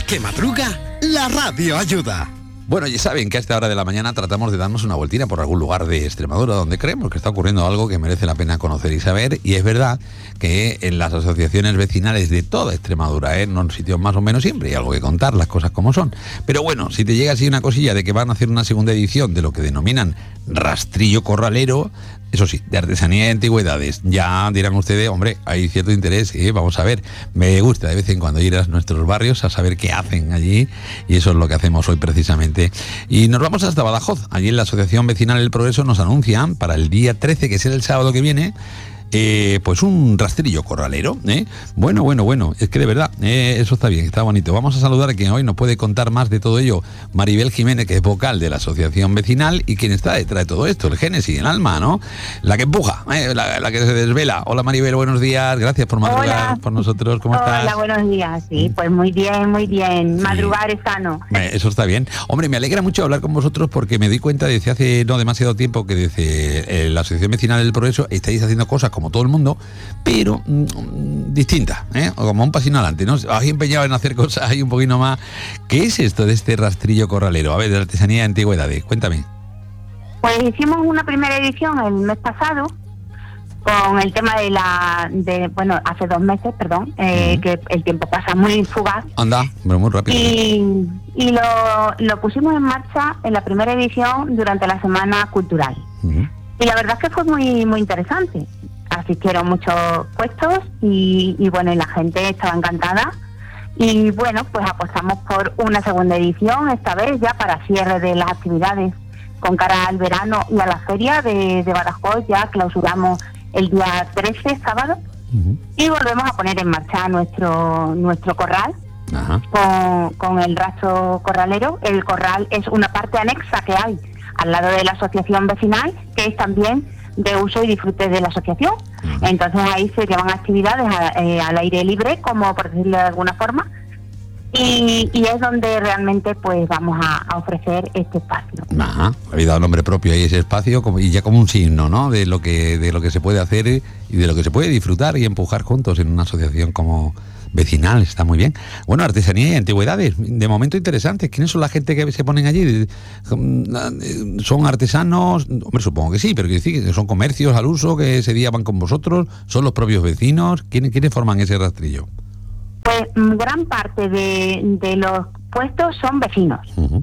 que madruga, la radio ayuda. Bueno, ya saben que a esta hora de la mañana tratamos de darnos una vueltina por algún lugar de Extremadura donde creemos que está ocurriendo algo que merece la pena conocer y saber. Y es verdad que en las asociaciones vecinales de toda Extremadura, en unos sitios más o menos siempre hay algo que contar, las cosas como son. Pero bueno, si te llega así una cosilla de que van a hacer una segunda edición de lo que denominan rastrillo corralero, eso sí, de artesanía y antigüedades, ya dirán ustedes, hombre, hay cierto interés, vamos a ver, me gusta de vez en cuando ir a nuestros barrios a saber qué hacen allí, y eso es lo que hacemos hoy precisamente. Y nos vamos hasta Badajoz. Allí en la Asociación Vecinal El Progreso nos anuncian para el día 13, que será el sábado que viene, pues un rastrillo corralero, Bueno, es que de verdad, eso está bien, está bonito. Vamos a saludar a quien hoy nos puede contar más de todo ello, Maribel Jiménez, que es vocal de la Asociación Vecinal y quien está detrás de todo esto, el génesis, el alma, ¿no? La que empuja, la que se desvela. Hola Maribel, buenos días, gracias por madrugar por nosotros, ¿cómo estás? Hola, buenos días, sí, pues muy bien, madrugar es sano. Eso está bien. Hombre, me alegra mucho hablar con vosotros porque me di cuenta desde hace no demasiado tiempo que desde la Asociación Vecinal del Progreso estáis haciendo cosas como todo el mundo, pero distinta, como un pasito adelante, ¿no? Has empeñado en hacer cosas ahí un poquito más. ¿Qué es esto de este rastrillo corralero? A ver, de la artesanía de antigüedades, cuéntame. Pues hicimos una primera edición el mes pasado con el tema hace 2 meses, que el tiempo pasa muy fugaz. Anda, pero muy rápido. Y lo pusimos en marcha en la primera edición durante la Semana Cultural. Y la verdad es que fue muy, muy interesante. Asistieron muchos puestos y la gente estaba encantada. Y bueno, pues apostamos por una segunda edición, esta vez ya para cierre de las actividades con cara al verano y a la feria de Badajoz. Ya clausuramos el día 13, sábado, y volvemos a poner en marcha nuestro corral. Con el rastro corralero. El corral es una parte anexa que hay al lado de la asociación vecinal, que es también de uso y disfrute de la asociación. Entonces ahí se llevan actividades al aire libre, como por decirlo de alguna forma, y es donde realmente pues vamos a ofrecer este espacio. Habéis dado nombre propio ahí ese espacio y ya como un signo, ¿no? de lo que se puede hacer y de lo que se puede disfrutar y empujar juntos en una asociación como vecinal. Está muy bien. Bueno, artesanía y antigüedades, de momento interesantes. ¿Quiénes son la gente que se ponen allí? ¿Son artesanos? Hombre, supongo que sí, pero que sí, son comercios al uso que ese día van con vosotros, son los propios vecinos. ¿Quiénes forman ese rastrillo? Pues gran parte de los puestos son vecinos.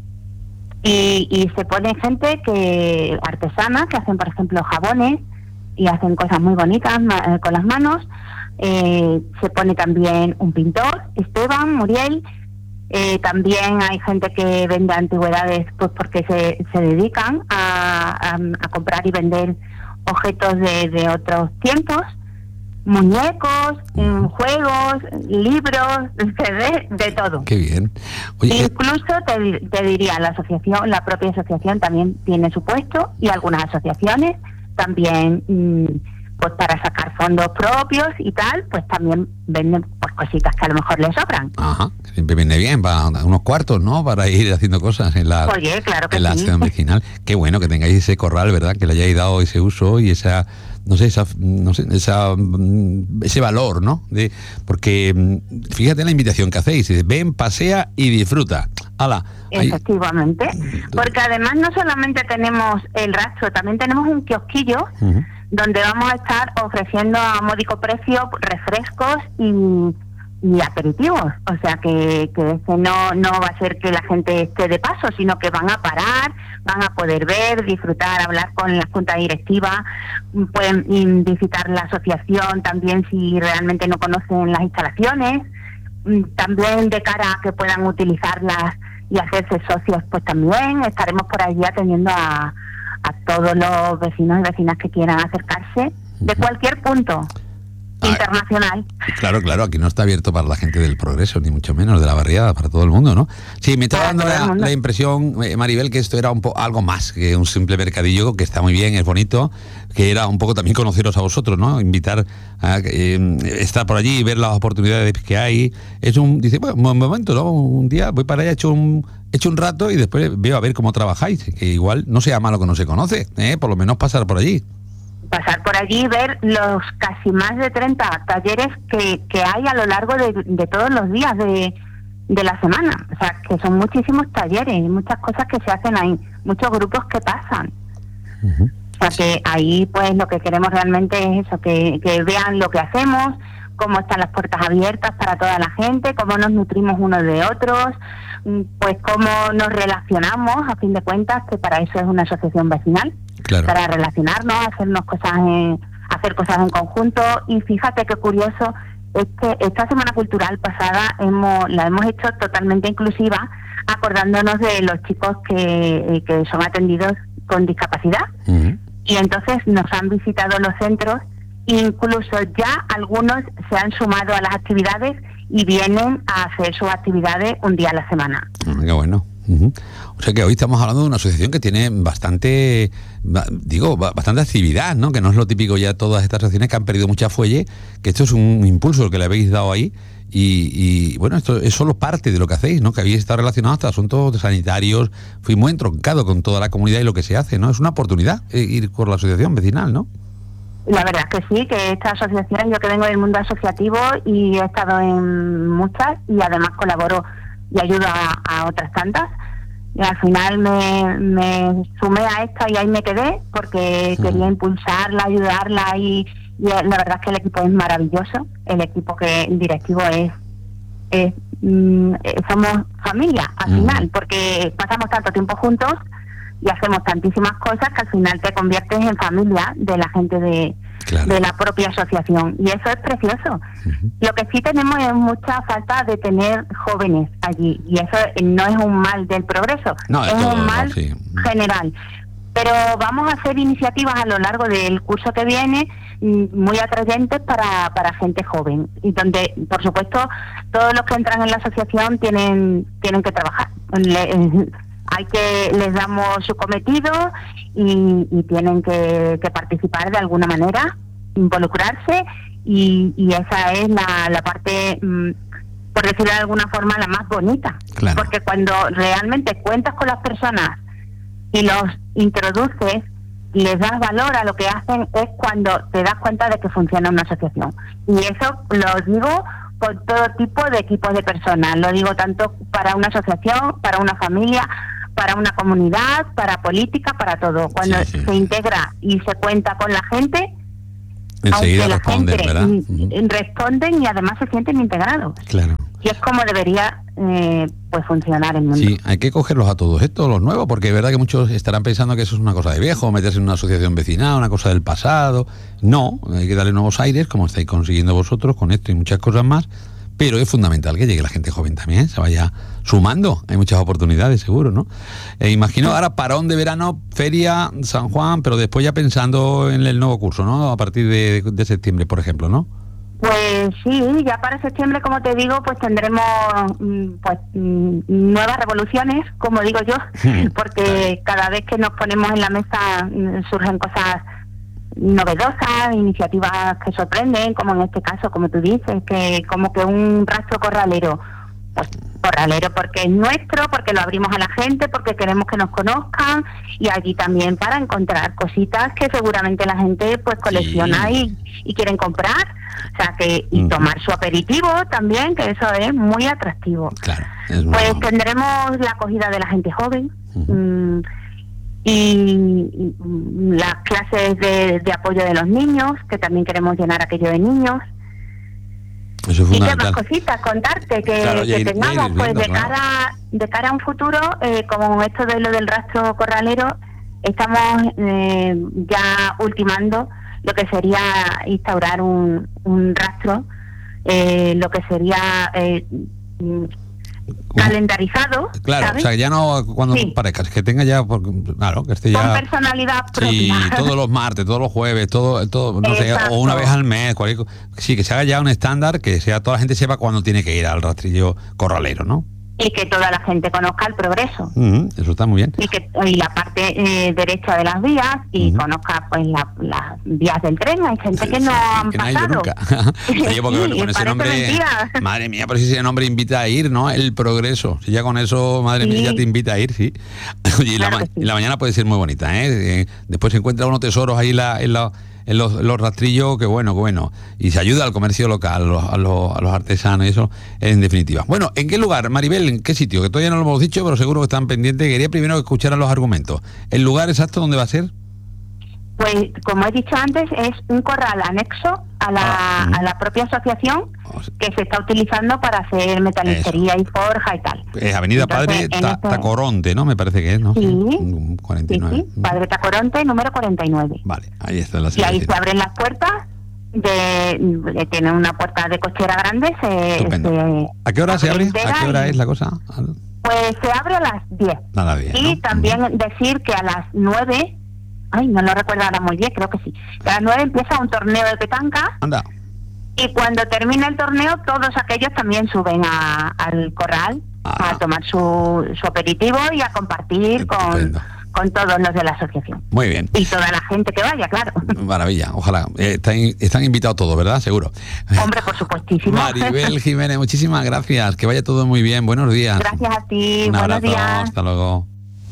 Y se pone gente artesana, que hacen, por ejemplo, jabones y hacen cosas muy bonitas con las manos. Se pone también un pintor, Esteban, Muriel. También hay gente que vende antigüedades, pues porque se dedican a comprar y vender objetos de otros tiempos, muñecos, juegos, libros, de todo. Qué bien. Oye, incluso te diría, la propia asociación también tiene su puesto, y algunas asociaciones también pues para sacar fondos propios y tal, pues también venden pues cositas que a lo mejor les sobran. Siempre viene bien para unos cuartos, ¿no? Para ir haciendo cosas en la acción vecinal. Qué bueno que tengáis ese corral, ¿verdad? Que le hayáis dado ese uso y ese valor, ¿no? Porque fíjate en la invitación que hacéis, ven, pasea y disfruta. ¡Hala! Efectivamente, porque además no solamente tenemos el rastro, también tenemos un kiosquillo donde vamos a estar ofreciendo a módico precio refrescos y aperitivos. O sea que no va a ser que la gente esté de paso, sino que van a parar, van a poder ver, disfrutar, hablar con la junta directiva, pueden visitar la asociación también si realmente no conocen las instalaciones, también de cara a que puedan utilizarlas y hacerse socios, pues también estaremos por allí atendiendo a todos los vecinos y vecinas que quieran acercarse de cualquier punto internacional. Claro, aquí no está abierto para la gente del Progreso, ni mucho menos de la barriada, para todo el mundo, ¿no? Sí, me está dando la impresión, Maribel, que esto era algo más que un simple mercadillo, que está muy bien, es bonito, que era un poco también conoceros a vosotros, ¿no? Invitar a estar por allí y ver las oportunidades que hay. Dice, bueno, un momento, ¿no? Un día voy para allá, echo un rato y después veo a ver cómo trabajáis, que igual no sea malo que no se conoce, por lo menos pasar por allí. Pasar por allí y ver los casi más de 30 talleres que hay a lo largo de todos los días de la semana. O sea, que son muchísimos talleres, muchas cosas que se hacen ahí, muchos grupos que pasan. Uh-huh. O sea, que ahí pues lo que queremos realmente es eso, que vean lo que hacemos, cómo están las puertas abiertas para toda la gente, cómo nos nutrimos unos de otros, pues cómo nos relacionamos, a fin de cuentas, que para eso es una asociación vecinal, claro, para relacionarnos, hacer cosas en conjunto. Y fíjate qué curioso es que esta Semana Cultural pasada la hemos hecho totalmente inclusiva, acordándonos de los chicos que son atendidos con discapacidad. uh-huh. Y entonces nos han visitado los centros, incluso ya algunos se han sumado a las actividades y vienen a hacer sus actividades un día a la semana. Qué bueno. Uh-huh. O sea que hoy estamos hablando de una asociación que tiene bastante actividad, ¿no? Que no es lo típico ya todas estas asociaciones que han perdido mucha fuelle, que esto es un impulso el que le habéis dado ahí. Y bueno, esto es solo parte de lo que hacéis, ¿no? Que habéis estado relacionado hasta asuntos sanitarios, fui muy entroncado con toda la comunidad y lo que se hace, ¿no? Es una oportunidad ir por la asociación vecinal, ¿no? La verdad es que sí, que esta asociación, yo que vengo del mundo asociativo y he estado en muchas y además colaboro y ayudo a otras tantas. Y al final me sumé a esta y ahí me quedé porque quería impulsarla, ayudarla y la verdad es que el equipo es maravilloso. El equipo directivo somos familia al final, porque pasamos tanto tiempo juntos y hacemos tantísimas cosas que al final te conviertes en familia de la gente de la propia asociación, y eso es precioso. Uh-huh. Lo que sí tenemos es mucha falta de tener jóvenes allí, y eso no es un mal del progreso, es un mal general. Pero vamos a hacer iniciativas a lo largo del curso que viene muy atrayentes para gente joven, y donde, por supuesto, todos los que entran en la asociación tienen que trabajar. Les damos su cometido y tienen que participar de alguna manera, involucrarse, y esa es la parte, por decirlo de alguna forma, la más bonita. Claro. Porque cuando realmente cuentas con las personas y los introduces, les das valor a lo que hacen, es cuando te das cuenta de que funciona una asociación. Y eso lo digo con todo tipo de equipos de personas, lo digo tanto para una asociación, para una familia, para una comunidad, para política, para todo. Cuando se integra y se cuenta con la gente, enseguida responden, ¿verdad? Responden y además se sienten integrados. Claro. Y es como debería pues funcionar el mundo. Sí, hay que cogerlos a todos estos, los nuevos, porque es verdad que muchos estarán pensando que eso es una cosa de viejo, meterse en una asociación vecinal, una cosa del pasado. No, hay que darle nuevos aires, como estáis consiguiendo vosotros con esto y muchas cosas más. Pero es fundamental que llegue la gente joven también, se vaya sumando. Hay muchas oportunidades, seguro, ¿no? Imagino ahora parón de verano, feria, San Juan, pero después ya pensando en el nuevo curso, ¿no? A partir de septiembre, por ejemplo, ¿no? Pues sí, ya para septiembre, como te digo, pues tendremos nuevas revoluciones, como digo yo, porque cada vez que nos ponemos en la mesa surgen cosas novedosas, iniciativas que sorprenden, como en este caso, como tú dices, que como que un rastro corralero, pues corralero porque es nuestro, porque lo abrimos a la gente, porque queremos que nos conozcan, y allí también para encontrar cositas que seguramente la gente pues colecciona y quieren comprar, o sea que y tomar su aperitivo también, que eso es muy atractivo. Claro, pues tendremos la acogida de la gente joven, y las clases de apoyo de los niños, que también queremos llenar aquello de niños. Eso es fundamental. Y qué más cositas contarte que tengamos, pues de cara a un futuro, como esto de lo del rastro corralero, estamos ya ultimando lo que sería instaurar un rastro, lo que sería calendarizado, claro, ¿sabes? O sea, ya no cuando parezcas, que tenga ya, claro, que esté ya con personalidad propia. Sí, todos los martes, todos los jueves, todo no sé, o una vez al mes, que se haga ya un estándar, que sea toda la gente sepa cuándo tiene que ir al rastrillo corralero, ¿no? Y que toda la gente conozca el progreso. Eso está muy bien. Y la parte derecha de las vías, y conozca pues las vías del tren. Hay gente que no han que pasado. Nunca. Oye, porque con ese nombre, mentira. Madre mía, pero si ese nombre invita a ir, ¿no? El progreso. Si ya con eso, madre mía, ya te invita a ir, sí. Oye, y la mañana puede ser muy bonita, ¿eh? Después se encuentra unos tesoros ahí en los rastrillos, que bueno. Y se ayuda al comercio local, a los artesanos y eso, en definitiva. Bueno, ¿en qué lugar, Maribel? ¿En qué sitio? Que todavía no lo hemos dicho, pero seguro que están pendientes. Quería primero que escucharan los argumentos. ¿El lugar exacto dónde va a ser? Pues, como he dicho antes, es un corral anexo a la propia asociación que se está utilizando para hacer metalistería y forja y tal. Es Avenida Padre Tacoronte, ¿no? Me parece que es, ¿no? Sí. 49. Sí. Padre Tacoronte, número 49. Vale, ahí está la Y ahí se abren las puertas. Tiene una puerta de cochera grande. Estupendo. ¿A qué hora se abre? ¿A qué hora es la cosa? Pues se abre a las 10. A las 10, y ¿no? también decir que a las 9... no lo recuerdo ahora muy bien, creo que sí. A las 9 empieza un torneo de petanca. Anda. Y cuando termina el torneo, todos aquellos también suben al corral a tomar su aperitivo y a compartir con todos los de la asociación. Muy bien. Y toda la gente que vaya, claro. Maravilla, ojalá. Están invitados todos, ¿verdad? Seguro. Hombre, por supuestísimo. Maribel Jiménez, muchísimas gracias. Que vaya todo muy bien. Buenos días. Gracias a ti. Un Buenos abrazo. días. Hasta luego.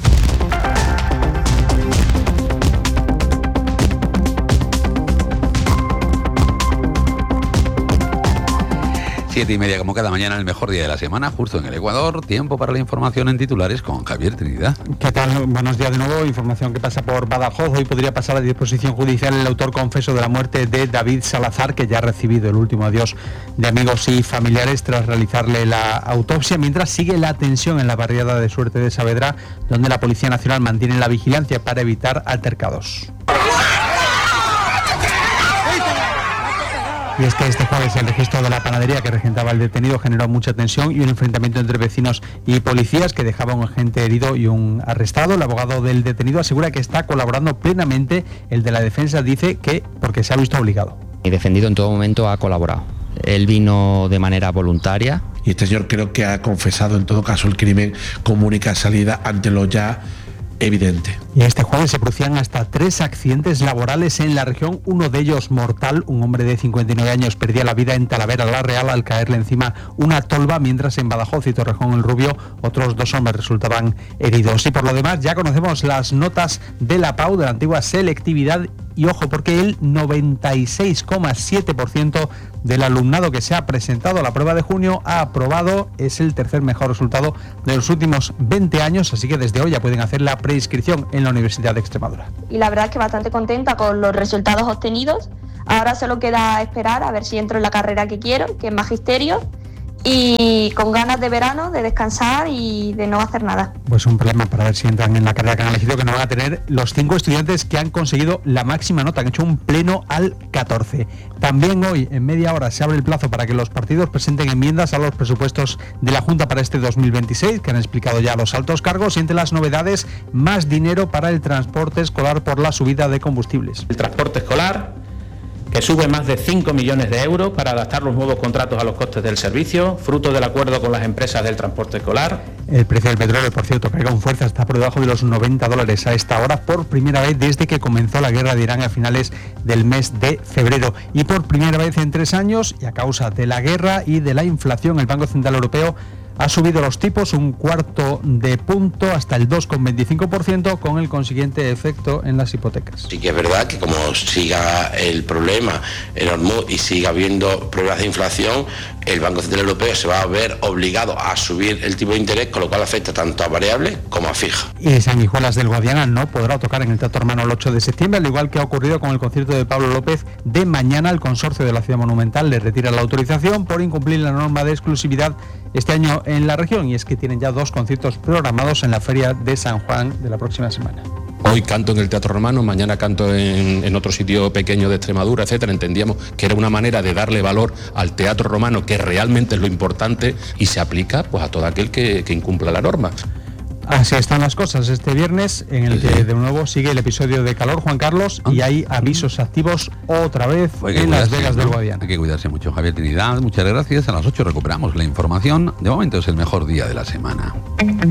Siete y media, como cada mañana, el mejor día de la semana, justo en el Ecuador. Tiempo para la información en titulares con Javier Trinidad. ¿Qué tal? Buenos días de nuevo. Información que pasa por Badajoz. Hoy podría pasar a disposición judicial el autor confeso de la muerte de David Salazar, que ya ha recibido el último adiós de amigos y familiares tras realizarle la autopsia, mientras sigue la tensión en la barriada de Suerte de Saavedra, donde la Policía Nacional mantiene la vigilancia para evitar altercados. Y es que este jueves el registro de la panadería que regentaba el detenido generó mucha tensión y un enfrentamiento entre vecinos y policías que dejaba un agente herido y un arrestado. El abogado del detenido asegura que está colaborando plenamente. El de la defensa dice que porque se ha visto obligado. Mi defendido en todo momento ha colaborado. Él vino de manera voluntaria. Y este señor creo que ha confesado en todo caso el crimen como única salida ante lo ya evidente. Y este jueves se producían hasta 3 accidentes laborales en la región, uno de ellos mortal. Un hombre de 59 años perdía la vida en Talavera la Real al caerle encima una tolva, mientras en Badajoz y Torrejón el Rubio otros 2 hombres resultaban heridos. Y por lo demás ya conocemos las notas de la PAU, de la antigua selectividad, y ojo porque el 96,7% del alumnado que se ha presentado a la prueba de junio ha aprobado. Es el tercer mejor resultado de los últimos 20 años, así que desde hoy ya pueden hacer la preinscripción en la Universidad de Extremadura. Y la verdad es que bastante contenta con los resultados obtenidos. Ahora solo queda esperar a ver si entro en la carrera que quiero, que es magisterio, y con ganas de verano, de descansar y de no hacer nada. Pues un problema para ver si entran en la carrera que han elegido, que no van a tener los 5 estudiantes que han conseguido la máxima nota, han hecho un pleno al 14. También hoy, en media hora, se abre el plazo para que los partidos presenten enmiendas a los presupuestos de la Junta para este 2026, que han explicado ya los altos cargos, y entre las novedades, más dinero para el transporte escolar por la subida de combustibles. El transporte escolar, que sube más de 5 millones de euros para adaptar los nuevos contratos a los costes del servicio, fruto del acuerdo con las empresas del transporte escolar. El precio del petróleo, por cierto, cae con fuerza, está por debajo de los $90 a esta hora, por primera vez desde que comenzó la guerra de Irán a finales del mes de febrero. Y por primera vez en 3 años, y a causa de la guerra y de la inflación, el Banco Central Europeo ha subido los tipos 1/4 de punto hasta el 2,25%, con el consiguiente efecto en las hipotecas. Sí que es verdad que como siga el problema en Hormuz y siga habiendo problemas de inflación, el Banco Central Europeo se va a ver obligado a subir el tipo de interés, con lo cual afecta tanto a variable como a fija. Y Sanguijuelas del Guadiana no podrá tocar en el Teatro Hermano el 8 de septiembre, al igual que ha ocurrido con el concierto de Pablo López de mañana. El consorcio de la Ciudad Monumental le retira la autorización por incumplir la norma de exclusividad este año en la región, y es que tienen ya 2 conciertos programados en la Feria de San Juan de la próxima semana. Hoy canto en el Teatro Romano, mañana canto en otro sitio pequeño de Extremadura, etcétera. Entendíamos que era una manera de darle valor al teatro romano, que realmente es lo importante, y se aplica pues a todo aquel que incumpla la norma. Así están las cosas este viernes, en el que de nuevo sigue el episodio de calor, Juan Carlos, y hay avisos activos otra vez en Las Vegas del Guadiana. Hay que cuidarse mucho. Javier Trinidad, muchas gracias. A las 8 recuperamos la información. De momento es el mejor día de la semana.